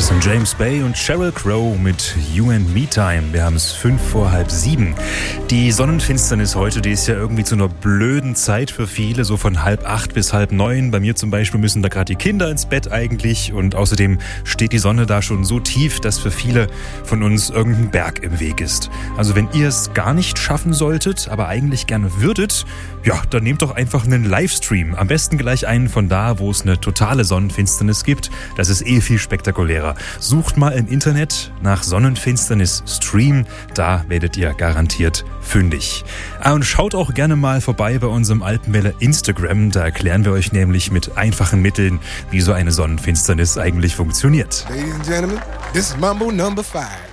sind James Bay und Sheryl Crow mit You and Me Time. Wir haben es 6:05. Die Sonnenfinsternis heute, die ist ja irgendwie zu einer blöden Zeit für viele, so von 7:30 bis 8:30. Bei mir zum Beispiel müssen da gerade die Kinder ins Bett eigentlich und außerdem steht die Sonne da schon so tief, dass für viele von uns irgendein Berg im Weg ist. Also wenn ihr es gar nicht schaffen solltet, aber eigentlich gerne würdet, ja, dann nehmt doch einfach einen Livestream. Am besten gleich einen von da, wo es eine totale Sonnenfinsternis gibt. Das ist viel spektakulärer. Sucht mal im Internet nach Sonnenfinsternis Stream. Da werdet ihr garantiert fündig. Und schaut auch gerne mal vorbei bei unserem Alpenwelle Instagram. Da erklären wir euch nämlich mit einfachen Mitteln, wie so eine Sonnenfinsternis eigentlich funktioniert. Ladies and gentlemen, this is Mambo number 5.